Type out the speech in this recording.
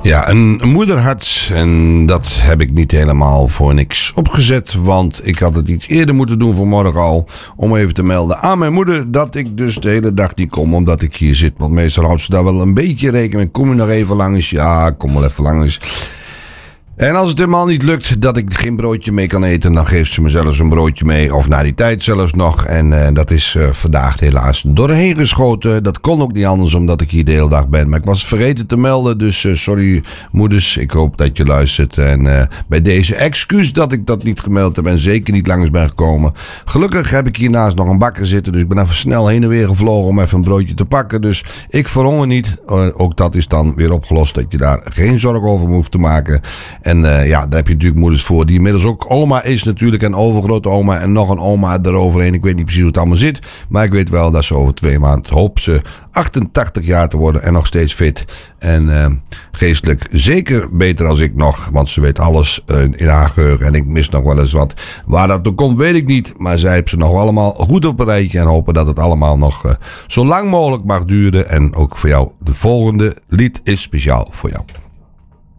Ja, een moederhart. En dat heb ik niet helemaal voor niks opgezet. Want ik had het iets eerder moeten doen vanmorgen al. Om even te melden aan mijn moeder dat ik dus de hele dag niet kom. Omdat ik hier zit. Want meestal houdt ze daar wel een beetje rekening. Kom je nog even langs? Ja, kom wel even langs. En als het helemaal niet lukt dat ik geen broodje mee kan eten, dan geeft ze me zelfs een broodje mee. Of na die tijd zelfs nog. En dat is vandaag helaas doorheen geschoten. Dat kon ook niet anders omdat ik hier de hele dag ben. Maar ik was vergeten te melden. Dus sorry moeders. Ik hoop dat je luistert. En bij deze excuus dat ik dat niet gemeld heb en zeker niet langs ben gekomen. Gelukkig heb ik hiernaast nog een bakker zitten. Dus ik ben even snel heen en weer gevlogen om even een broodje te pakken. Dus ik verhonger niet. Ook dat is dan weer opgelost. Dat je daar geen zorgen over hoeft te maken. En ja, daar heb je natuurlijk moeders voor die inmiddels ook oma is natuurlijk. En overgrote oma en nog een oma eroverheen. Ik weet niet precies hoe het allemaal zit. Maar ik weet wel dat ze over 2 maanden hoopt ze 88 jaar te worden. En nog steeds fit. En geestelijk zeker beter als ik nog. Want ze weet alles in haar geheugen. En ik mis nog wel eens wat. Waar dat door komt weet ik niet. Maar zij heeft ze nog allemaal goed op een rijtje. En hopen dat het allemaal nog zo lang mogelijk mag duren. En ook voor jou. De volgende lied is speciaal voor jou.